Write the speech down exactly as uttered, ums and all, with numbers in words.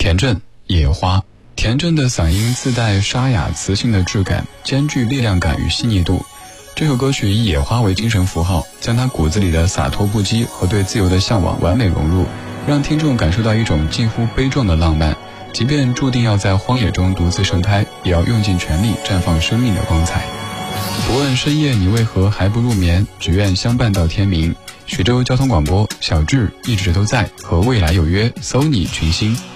田震《野花》。田震的嗓音自带沙哑磁性的质感，兼具力量感与细腻度。这首歌曲以野花为精神符号，将他骨子里的洒脱不羁和对自由的向往完美融入，让听众感受到一种近乎悲壮的浪漫。即便注定要在荒野中独自盛开，也要用尽全力绽放生命的光彩。不问深夜你为何还不入眠，只愿相伴到天明。徐州交通广播，小智一直都在，和未来有约，搜你群星。